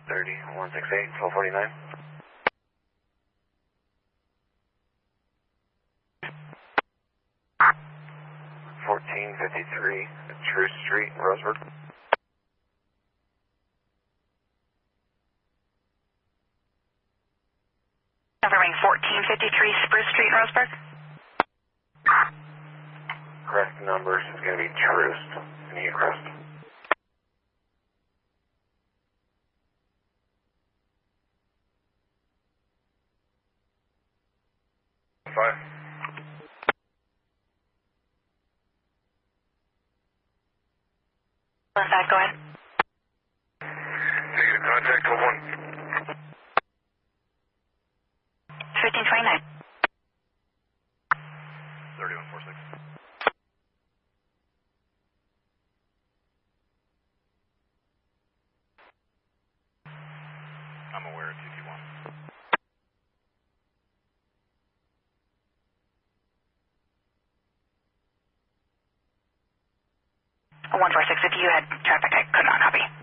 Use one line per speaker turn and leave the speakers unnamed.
30, 168, 1249. 1453 Truce Street, Roseburg.
Confirming 1453 Spruce Street, Roseburg.
Correct numbers is going to be Truce. Can you crest? Five.
Go ahead.
Negative contact, 1.
1529.
3146. I'm aware of TT1.
146, if you had traffic, I could not copy.